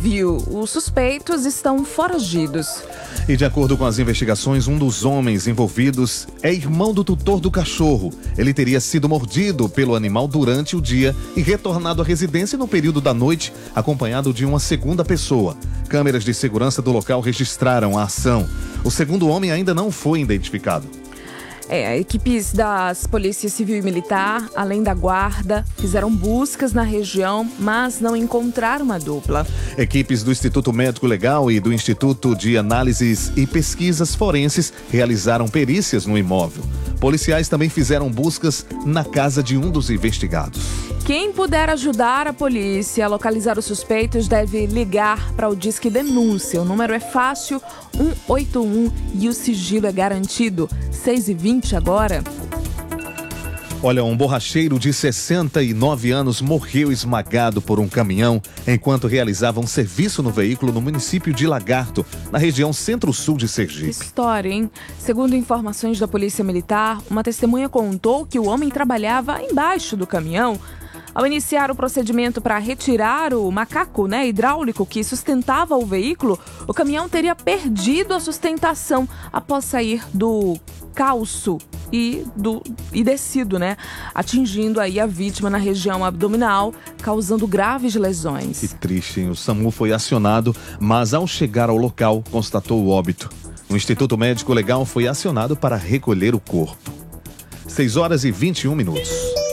Civil. Os suspeitos estão foragidos. E de acordo com as investigações, um dos homens envolvidos é irmão do tutor do cachorro. Ele teria sido mordido pelo animal durante o dia e retornado à residência no período da noite, acompanhado de uma segunda pessoa. Câmeras de segurança do local registraram a ação. O segundo homem ainda não foi identificado. Equipes das Polícias Civil e Militar, além da Guarda, fizeram buscas na região, mas não encontraram uma dupla. Equipes do Instituto Médico Legal e do Instituto de Análises e Pesquisas Forenses realizaram perícias no imóvel. Policiais também fizeram buscas na casa de um dos investigados. Quem puder ajudar a polícia a localizar os suspeitos deve ligar para o Disque Denúncia. O número é fácil, 181, e o sigilo é garantido. 6h20 agora. Olha, um borracheiro de 69 anos morreu esmagado por um caminhão enquanto realizava um serviço no veículo no município de Lagarto, na região centro-sul de Sergipe. História, hein? Segundo informações da Polícia Militar, uma testemunha contou que o homem trabalhava embaixo do caminhão. Ao iniciar o procedimento para retirar o macaco hidráulico que sustentava o veículo, o caminhão teria perdido a sustentação após sair do calço e descido, atingindo aí a vítima na região abdominal, causando graves lesões. Que triste, hein? O SAMU foi acionado, mas ao chegar ao local, constatou o óbito. O Instituto Médico Legal foi acionado para recolher o corpo. 6h21.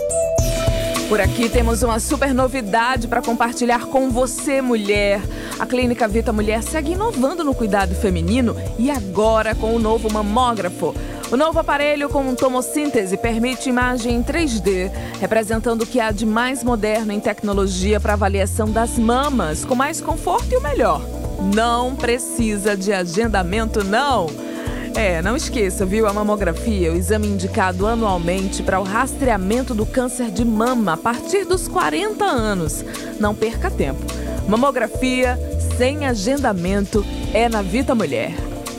Por aqui temos uma super novidade para compartilhar com você, mulher. A Clínica Vita Mulher segue inovando no cuidado feminino e agora com o novo mamógrafo. O novo aparelho com tomossíntese permite imagem em 3D, representando o que há de mais moderno em tecnologia para avaliação das mamas, com mais conforto e o melhor. Não precisa de agendamento, não. Não esqueça, viu? A mamografia, o exame indicado anualmente para o rastreamento do câncer de mama a partir dos 40 anos. Não perca tempo. Mamografia sem agendamento é na Vita Mulher.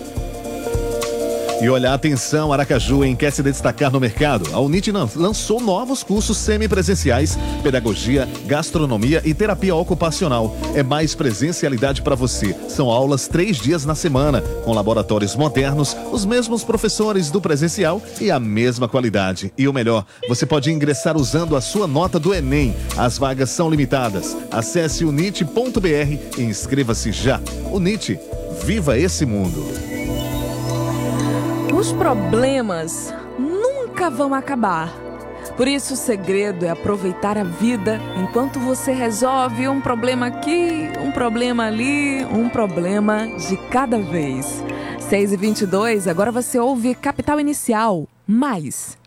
E olha, atenção, Aracaju, quer se destacar no mercado? A Unit lançou novos cursos semipresenciais, pedagogia, gastronomia e terapia ocupacional. É mais presencialidade para você. São aulas 3 dias na semana, com laboratórios modernos, os mesmos professores do presencial e a mesma qualidade. E o melhor, você pode ingressar usando a sua nota do Enem. As vagas são limitadas. Acesse unit.br e inscreva-se já. Unit, viva esse mundo! Os problemas nunca vão acabar. Por isso o segredo é aproveitar a vida enquanto você resolve um problema aqui, um problema ali, um problema de cada vez. 6h22, agora você ouve Capital Inicial. Mais.